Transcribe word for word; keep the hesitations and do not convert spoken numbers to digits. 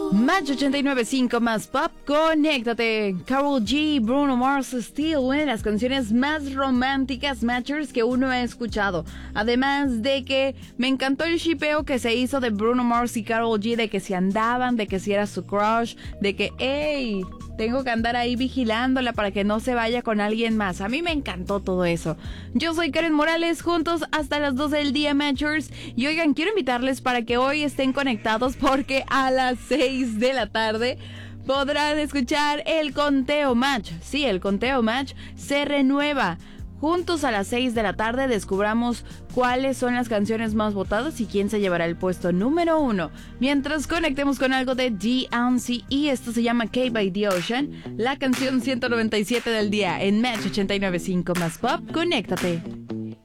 Match ochenta y nueve punto cinco más pop, conéctate. Karol G, Bruno Mars, Still, una de las canciones más románticas matchers que uno ha escuchado. Además de que me encantó el shipeo que se hizo de Bruno Mars y Karol G, de que si andaban, de que si era su crush, de que, hey, tengo que andar ahí vigilándola para que no se vaya con alguien más. A mí me encantó todo eso. Yo soy Karen Morales, juntos hasta las doce del día, matchers. Y oigan, quiero invitarles para que hoy estén conectados porque a las seis de la tarde podrán escuchar el conteo match. Sí, el conteo match se renueva. Juntos a las seis de la tarde descubramos cuáles son las canciones más votadas y quién se llevará el puesto número uno. Mientras conectemos con algo de D and C y esto se llama K by the Ocean, la canción ciento noventa y siete del día en Match ochenta y nueve punto cinco más pop. Conéctate.